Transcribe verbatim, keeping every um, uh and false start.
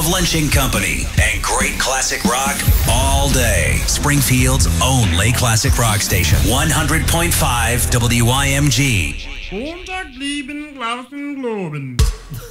of Lynching Company and great classic rock all day. Springfield's only classic rock station. one hundred point five W I M G. Montag blieben Glauben globen.